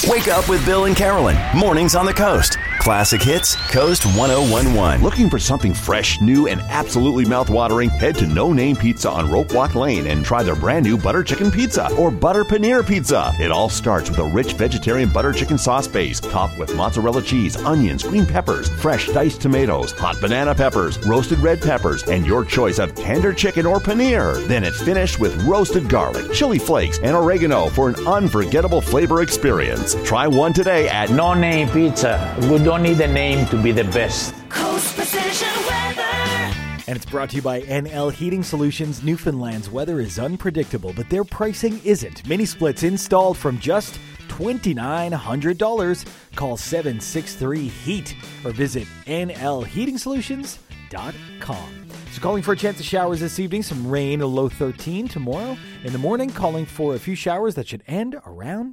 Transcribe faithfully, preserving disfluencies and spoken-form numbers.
Wake up with Bill and Carolyn. Mornings on the Coast. Classic hits, Coast one oh one one. Looking for something fresh, new, and absolutely mouthwatering? Head to No Name Pizza on Rope Walk Lane and try their brand new butter chicken pizza or butter paneer pizza. It all starts with a rich vegetarian butter chicken sauce base, topped with mozzarella cheese, onions, green peppers, fresh diced tomatoes, hot banana peppers, roasted red peppers, and your choice of tender chicken or paneer. Then it's finished with roasted garlic, chili flakes, and oregano for an unforgettable flavor experience. Try one today at No Name Pizza. We don't need a name to be the best. Coast Precision Weather. And it's brought to you by N L Heating Solutions. Newfoundland's weather is unpredictable, but their pricing isn't. Mini splits installed from just two thousand nine hundred dollars. Call seven six three HEAT or visit N L heating solutions dot com. So calling for a chance of showers this evening. Some rain, a low thirteen tomorrow. In the morning, calling for a few showers that should end around